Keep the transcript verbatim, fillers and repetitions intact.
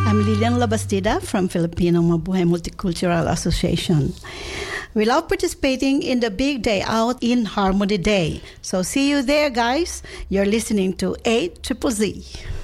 I'm Lilian Labastida from Filipino Mabuhay Multicultural Association. We love participating in the big day out in Harmony Day. So see you there, guys. You're listening to A Triple Z.